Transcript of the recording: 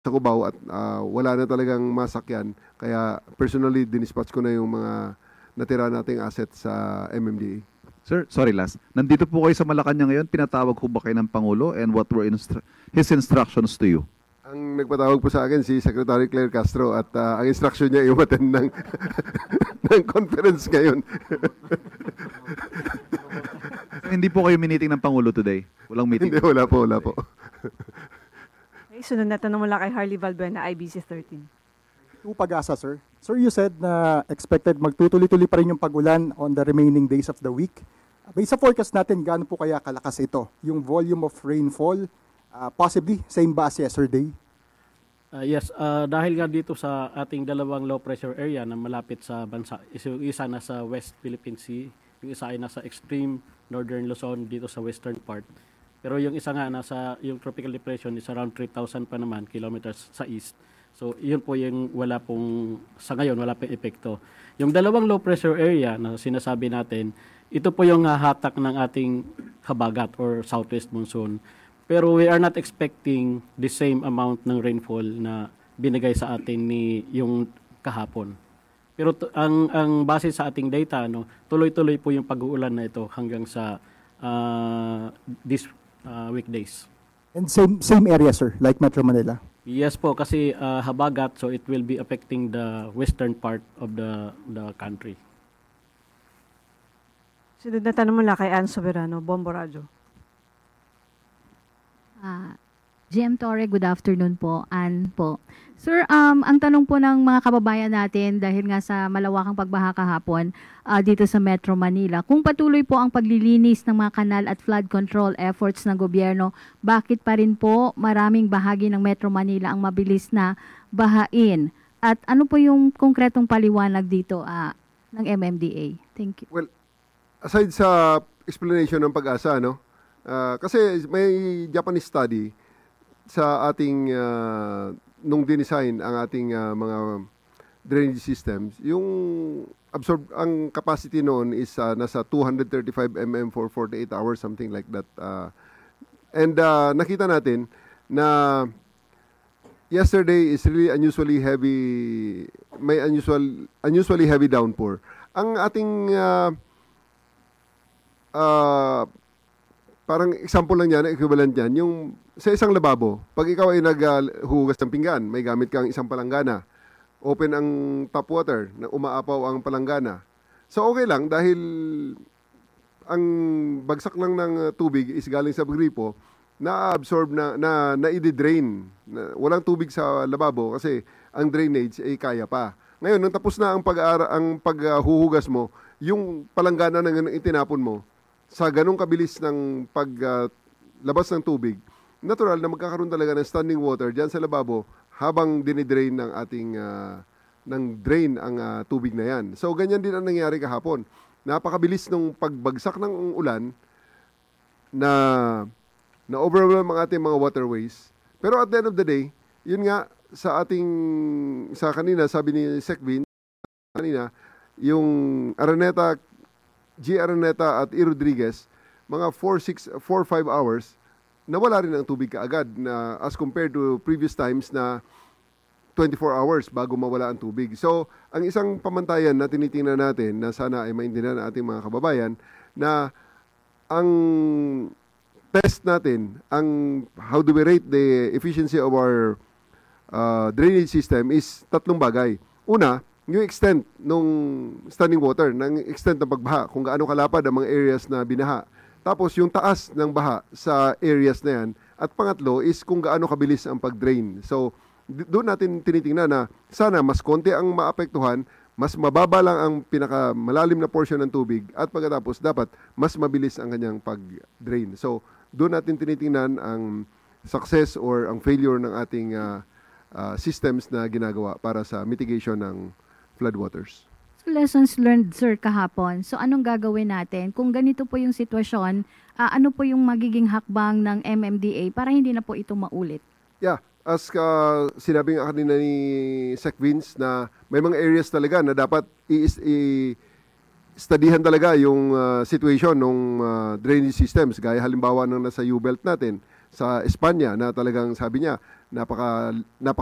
sa Cubao at wala na talagang masakyan. Kaya personally, dinispatch ko na yung mga natira nating assets sa MMDA. Sir, sorry last. Nandito po kayo sa Malacanang ngayon, pinatawag ko ba kayo ng Pangulo and what were his instructions to you? Ang nagpatawag po sa akin si Secretary Claire Castro at ang instruction niya ay umattend ng, ng conference ngayon. Hindi po kayo miniting ng Pangulo today? Walang meeting? Hindi, wala po. Okay, sunod na tanong mula kay Harley Valbuena, IBC 13. To Pag-asa, sir. Sir, you said na expected magtutuloy-tuloy pa rin yung pagulan on the remaining days of the week. Based sa forecast natin, gaano po kaya kalakas ito? Yung volume of rainfall, possibly same ba as yesterday? Yes, dahil nga dito sa ating dalawang low pressure area na malapit sa bansa, yung isa nasa West Philippine Sea, yung isa ay nasa extreme northern Luzon dito sa western part. Pero yung isa nga yung tropical depression is around 3,000 pa naman kilometers sa east. So, yun po yung sa ngayon, wala pong epekto. Yung dalawang low pressure area na sinasabi natin, ito po yung hatak ng ating habagat or southwest monsoon. Pero we are not expecting the same amount ng rainfall na binigay sa atin ni yung kahapon. Pero ang base sa ating data, tuloy-tuloy po yung pag-uulan na ito hanggang sa this weekdays. And same area, sir, like Metro Manila? Yes po, kasi habagat, so it will be affecting the western part of the country. Sunod na tanong mula kay Ann Soberano, Bombo Radio. GM Torre, good afternoon po. Ann po. Sir, ang tanong po ng mga kababayan natin dahil nga sa malawakang pagbaha kahapon dito sa Metro Manila, kung patuloy po ang paglilinis ng mga kanal at flood control efforts ng gobyerno, bakit pa rin po maraming bahagi ng Metro Manila ang mabilis na bahain? At ano po yung konkretong paliwanag dito ng MMDA? Thank you. Well, aside sa explanation ng Pag-asa, kasi may Japanese study sa ating nung dinesign ang ating mga drainage systems, yung ang capacity noon is nasa 235 mm for 48 hours, something like that. And nakita natin na yesterday is really unusually heavy downpour. Ang ating parang example lang yan, equivalent yan, yung sa isang lababo, pag ikaw ay naghuhugas ng pinggan, may gamit kang isang palanggana, open ang tap water, na umaapaw ang palanggana. So okay lang dahil ang bagsak lang ng tubig is galing sa gripo, na-absorb na i-drain. Walang tubig sa lababo kasi ang drainage ay kaya pa. Ngayon, nung tapos na ang paghuhugas mo, yung palanggana na itinapon mo, sa ganong kabilis ng paglabas ng tubig, natural na magkakaroon talaga ng standing water dyan sa lababo habang dinidrain ng ating drain ang tubig na yan. So, ganyan din ang nangyari kahapon. Napakabilis nung pagbagsak ng ulan na overwhelm ang ating mga waterways. Pero at the end of the day, yun nga, sa kanina, sabi ni Sec Vin, kanina, yung G. Araneta at E. Rodriguez, mga 4-5 hours, nawala rin ang tubig kaagad na as compared to previous times na 24 hours bago mawala ang tubig. So, ang isang pamantayan na tinitingnan natin na sana ay maintindihan ng ating mga kababayan na ang test natin, how do we rate the efficiency of our drainage system is tatlong bagay. Una, yung extent ng standing water, ng extent ng pagbaha, kung gaano kalapad ang mga areas na binaha. Tapos yung taas ng baha sa areas na yan. At pangatlo is kung gaano kabilis ang pag-drain. So, doon natin tinitingnan na sana mas konti ang maapektuhan, mas mababa lang ang pinakamalalim na portion ng tubig at pagkatapos dapat mas mabilis ang kanyang pag-drain. So, doon natin tinitingnan ang success or ang failure ng ating systems na ginagawa para sa mitigation ng floodwaters. So, lessons learned, sir, kahapon. So, anong gagawin natin? Kung ganito po yung sitwasyon, ano po yung magiging hakbang ng MMDA para hindi na po ito maulit? Yeah, as sinabi nga kanina ni Sec Vince na may mga areas talaga na dapat i-studyhan talaga yung situation ng drainage systems. Gaya halimbawa nang nasa U-Belt natin sa Espanya na talagang sabi niya, napaka